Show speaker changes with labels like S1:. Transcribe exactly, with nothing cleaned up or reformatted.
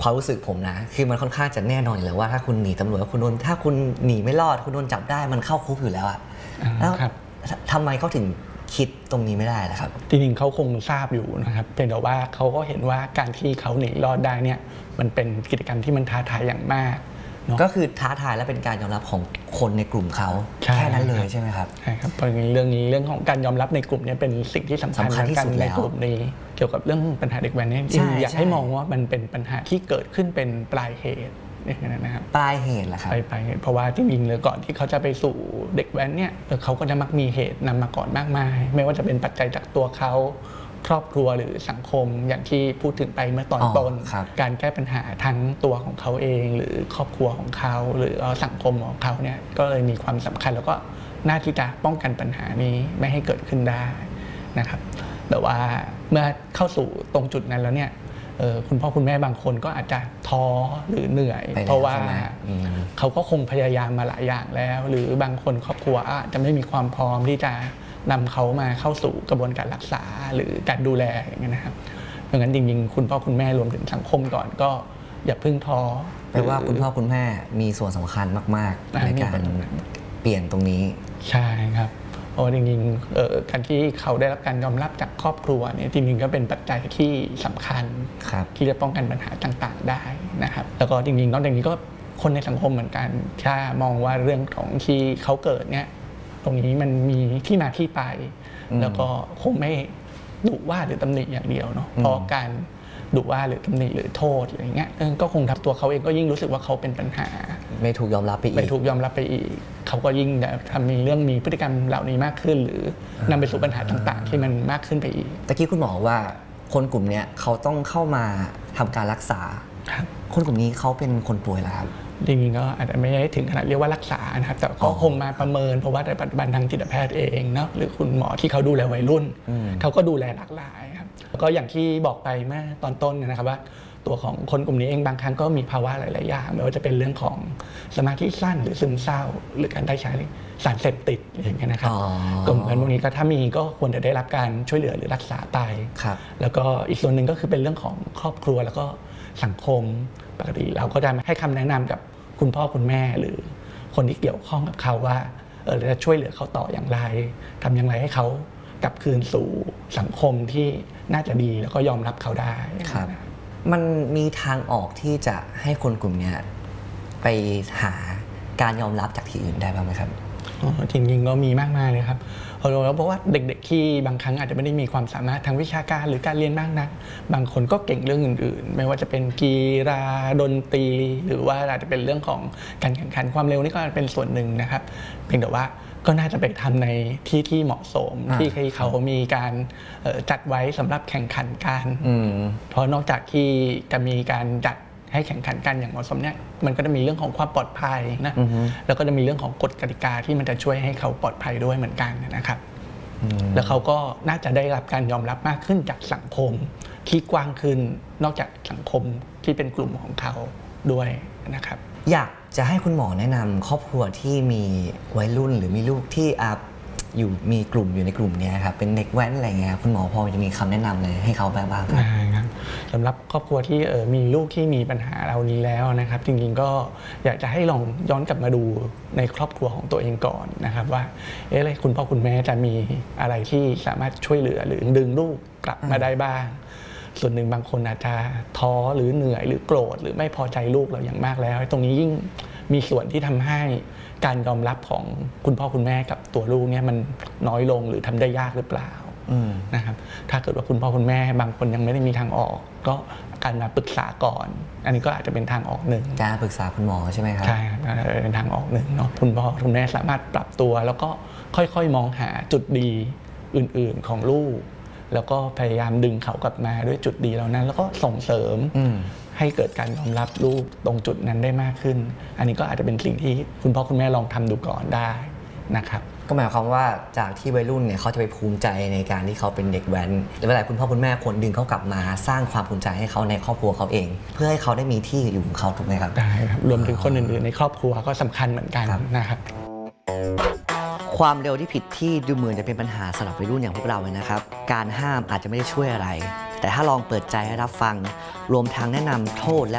S1: ความรู้สึกผมนะคือมันค่อนข้างจะแน่นอนอยู่แล้วว่าถ้าคุณหนีตำรวจคุณโดนถ้าคุณหนีไม่รอดคุณโดนจับได้มันเข้าคุกอยู่แล้วอะแล้วทำไมเขาถึงคิดตรงนี้ไม่ได้ล่ะครับ
S2: จริงๆเขาคงทราบอยู่นะครับเพียงแต่ว่าเขาก็เห็นว่าการที่เขาหนีรอดได้เนี่ยมันเป็นกิจกรรมที่มันท้าทายอย่างมาก
S1: ก็คือท้าทายและเป็นการยอมรับของคนในกลุ่มเขาแค่นั้นเลยใช่ไหมครับ
S2: ใช่ครับเพราะเรื่องนี้เรื่องของการยอมรับในกลุ่มนี้เป็นสิ่งที่สำคัญที่สุดในกลุ่มนี้เกี่ยวกับเรื่องปัญหาเด็กแว้นนี่อยากให้มองว่ามันเป็นปัญหาที่เกิดขึ้นเป็นปลายเหตุนะครับ
S1: ปลายเหตุแหละครับ
S2: ปลายเหตุเพราะว่าจริงๆเลยก่อนที่เขาจะไปสู่เด็กแว้นเนี่ยเขาก็จะมักมีเหตุนำมาก่อนมากมายไม่ว่าจะเป็นปัจจัยจากตัวเขาครอบครัวหรือสังคมอย่างที่พูดถึงไปเมื่อตอนต้นการแก้ปัญหาทั้งตัวของเขาเองหรือครอบครัวของเขาหรือสังคมของเขาเนี่ยก็เลยมีความสำคัญแล้วก็น่าที่จะป้องกันปัญหานี้ไม่ให้เกิดขึ้นได้นะครับแต่ว่าเมื่อเข้าสู่ตรงจุดนั้นแล้วเนี่ยคุณพ่อคุณแม่บางคนก็อาจจะท้อหรือเหนื่อยเพราะว่าเขาก็คงพยายามมาหลายอย่างแล้วหรือบางคนครอบครัวอาจจะไม่มีความพร้อมที่จะนำเขามาเข้าสู่กระบวนการรักษาหรือการดูแลอย่างนี้นะครับเพราะงั้นจริงๆคุณพ่อคุณแม่รวมถึงสังคมก่อนก็อย่าเพิ่งท้อ
S1: แปลว่าคุณพ่อคุณแม่มีส่วนสำคัญมากๆในการเปลี่ยนตรงนี้
S2: ใช่ครับเพราะจริงๆการที่เขาได้รับการยอมรับจากครอบครัวเนี่ยจริงๆก็เป็นปัจจัยที่สำคัญที่จะป้องกันปัญหาต่างๆได้นะครับแล้วก็จริงๆนอกจากนี้ก็คนในสังคมเหมือนกันถ้ามองว่าเรื่องของที่เขาเกิดเนี่ยตรงนี้มันมีที่มาที่ไปแล้วก็คงไม่ดุว่าหรือตำหนิอย่างเดียวเนาะเพราะการดุว่าหรือตำหนิหรือโทษอะไรเงี้ยก็คงทำตัวเขาเองก็ยิ่งรู้สึกว่าเขาเป็นปัญหา
S1: ไม่ถูกยอมรับไปอีก
S2: ไม่ถูกยอมรับไปอีกเขาก็ยิ่งทำมีเรื่องมีพฤติกรรมเหล่านี้มากขึ้นหรือนำไปสู่ปัญหาต่างๆที่มันมากขึ้นไปอีก
S1: ตะกี้คุณหมอว่าคนกลุ่มนี้เขาต้องเข้ามาทำการรักษาคนกลุ่มนี้เขาเป็นคนป่วยเหรอครับ
S2: จริงๆก็อาจจะไม่ได้ถึงขนาดเรียกว่ารักษานะครับแต่ก็คงมาประเมินเพราะว่าในปัจจุบันทางจิตแพทย์เองเนาะหรือคุณหมอที่เขาดูแลวัยรุ่นเขาก็ดูแลหลากหลายครับแล้วก็อย่างที่บอกไปเมื่อตอนต้นนะครับว่าตัวของคนกลุ่มนี้เองบางครั้งก็มีภาวะหลายๆอย่างไม่ว่าจะเป็นเรื่องของสมาธิสั้นหรือซึมเศร้าหรือการได้ใช้สารเสพติดอย่างเงี้ยนะครับกลุ่มคนพวกนี้ก็ถ้ามีก็ควรจะได้รับการช่วยเหลือหรือรักษาไปแล้วก็อีกส่วนหนึ่งก็คือเป็นเรื่องของครอบครัวแล้วก็สังคมปกติเราก็จะให้คำแนะนำกับคุณพ่อคุณแม่หรือคนที่เกี่ยวข้องกับเขาว่าเออจะช่วยเหลือเขาต่ออย่างไรทำอย่างไรให้เขากลับคืนสู่สังคมที่น่าจะดีแล้วก็ยอมรับเขาได้
S1: ครับมันมีทางออกที่จะให้คนกลุ่มนี้ไปหาการยอมรับจากที่อื่นได้บ้างไหมครับ
S2: จริงๆก็มีมากมายเลยครับเพราะว่าเด็กๆที่บางครั้งอาจจะไม่ได้มีความสามารถทางวิชาการหรือการเรียนมากนักบางคนก็เก่งเรื่องอื่นๆไม่ว่าจะเป็นกีฬาดนตรีหรือว่าอาจจะเป็นเรื่องของการแข่งขันความเร็วนี่ก็เป็นส่วนหนึ่งนะครับเพียงแต่ว่าก็น่าจะไปทำในที่ที่เหมาะสมที่เขามีการจัดไว้สำหรับแข่งขันกันเพราะนอกจากที่จะมีการจัดให้แข่งขันกันอย่างเหมาะสมเนี่ยมันก็จะมีเรื่องของความปลอดภัยนะแล้วก็จะมีเรื่องของกฎกติกาที่มันจะช่วยให้เขาปลอดภัยด้วยเหมือนกันนะครับแล้วเขาก็น่าจะได้รับการยอมรับมากขึ้นจากสังคมที่กว้างขึ้นนอกจากสังคมที่เป็นกลุ่มของเขาด้วยนะครับ
S1: อยากจะให้คุณหมอแนะนำครอบครัวที่มีวัยรุ่นหรือมีลูกที่อาอยู่มีกลุ่มอยู่ในกลุ่มนี้ครับเป็นเด็กแว้นอะไรเงี้ยคุณหมอพอจะมีคำแนะนำเลยให้เขาบ้าง
S2: ครับสำหรับครอบครัวที่มีลูกที่มีปัญหาเหล่านี้แล้วนะครับจริงๆก็อยากจะให้ลองย้อนกลับมาดูในครอบครัวของตัวเองก่อนนะครับว่าเอ๊ะคุณพ่อคุณแม่จะมีอะไรที่สามารถช่วยเหลือหรือดึงลูกกลับมาได้บ้างส่วนหนึ่งบางคนอาจจะท้อหรือเหนื่อยหรือโกรธหรือไม่พอใจลูกเราอย่างมากแล้วตรงนี้ยิ่งมีส่วนที่ทำให้การยอมรับของคุณพ่อคุณแม่กับตัวลูกเนี่ยมันน้อยลงหรือทำได้ยากหรือเปล่านะครับถ้าเกิดว่าคุณพ่อคุณแม่บางคนยังไม่ได้มีทางออกก็การมาปรึกษาก่อนอันนี้ก็อาจจะเป็นทางออกหนึ่ง
S1: การปรึกษาคุณหมอใช่ไหมครับ
S2: ใช่เป็นทางออกหนึ่งเนาะคุณพ่อคุณแม่สามารถปรับตัวแล้วก็ค่อยๆมองหาจุดดีอื่นๆของลูกแล้วก็พยายามดึงเขากลับมาด้วยจุดดีเหล่านั้นแล้วก็ส่งเสริมให้เกิดการยอมรับลูกตรงจุดนั้นได้มากขึ้นอันนี้ก็อาจจะเป็นสิ่งที่คุณพ่อคุณแม่ลองทำดูก่อนได้นะครับ
S1: ก็หมายความว่าจากที่วัยรุ่นเนี่ยเขาจะไปภูมิใจในการที่เขาเป็นเด็กแว้นแต่เวลาคุณพ่อคุณแม่ควรดึงเขากลับมาสร้างความภูมิใจให้เขาในครอบครัวเขาเองเพื่อให้เขาได้มีที่อยู่ของเขาถูกไหมครับ
S2: ได้ครับรวมถึงคนอื่นๆในครอบครัวก็สำคัญเหมือนกันนะครับ
S1: ความเร็วที่ผิดที่ดูเหมือนจะเป็นปัญหาสำหรับวัยรุ่นอย่างพวกเราเลยนะครับการห้ามอาจจะไม่ได้ช่วยอะไรแต่ถ้าลองเปิดใจให้รับฟังรวมทั้งแนะนำโทษและ